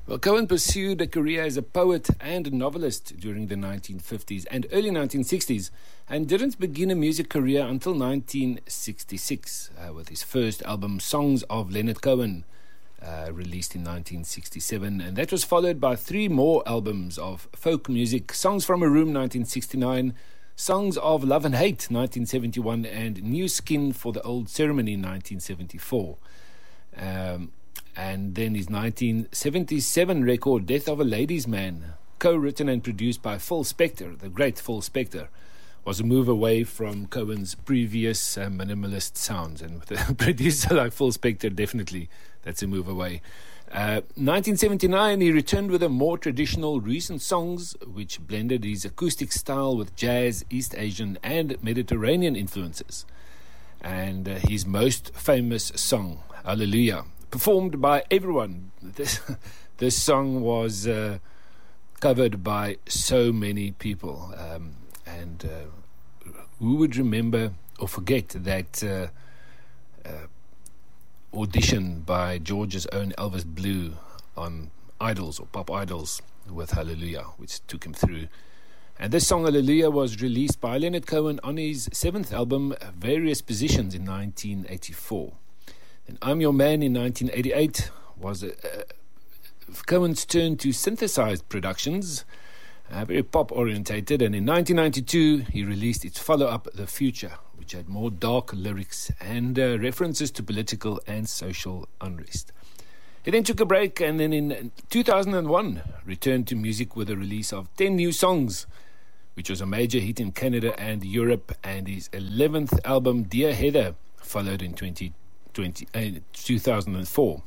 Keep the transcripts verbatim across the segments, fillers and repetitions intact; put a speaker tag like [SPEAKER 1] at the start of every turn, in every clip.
[SPEAKER 1] Well, Cohen pursued a career as a poet and a novelist during the nineteen fifties and early nineteen sixties, and didn't begin a music career until nineteen sixty-six uh, with his first album, Songs of Leonard Cohen, uh, released in nineteen sixty-seven, and that was followed by three more albums of folk music: Songs from a Room, nineteen sixty-nine, Songs of Love and Hate, nineteen seventy-one, and New Skin for the Old Ceremony, nineteen seventy-four. Um, and then his nineteen seventy-seven record, Death of a Ladies' Man, co-written and produced by Phil Spector, the great Phil Spector, was a move away from Cohen's previous uh, minimalist sounds. And with a producer like Phil Spector, definitely that's a move away. Uh, nineteen seventy-nine, he returned with a more traditional recent songs, which blended his acoustic style with jazz, East Asian, and Mediterranean influences. And uh, his most famous song, Hallelujah, performed by everyone. This, this song was uh, covered by so many people. Um, and uh, who would remember or forget that uh, uh, audition by George's own Elvis Blue on Idols or Pop Idols with Hallelujah, which took him through. And this song, Hallelujah, was released by Leonard Cohen on his seventh album, Various Positions, in nineteen eighty-four. And I'm Your Man in nineteen eighty-eight was uh, Cohen's turn to synthesized productions, uh, very pop-orientated. And in nineteen ninety-two, he released its follow-up, The Future, which had more dark lyrics and uh, references to political and social unrest. He then took a break and then in two thousand one returned to music with the release of ten new songs, which was a major hit in Canada and Europe, and his eleventh album, Dear Heather, followed in twenty twenty, uh, two thousand four.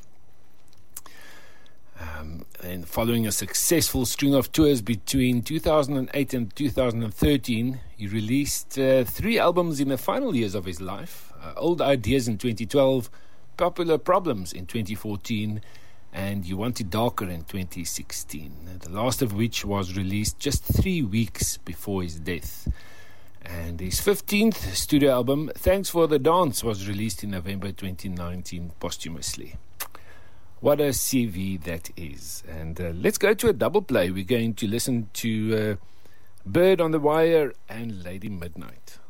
[SPEAKER 1] Um, and following a successful string of tours between two thousand eight and two thousand thirteen, he released uh, three albums in the final years of his life: uh, Old Ideas in twenty twelve, Popular Problems in twenty fourteen, and You Want It Darker in twenty sixteen, the last of which was released just three weeks before his death. And his fifteenth studio album, Thanks for the Dance, was released in November twenty nineteen posthumously. What a C V that is. And uh, let's go to a double play. We're going to listen to uh, Bird on the Wire and Lady Midnight.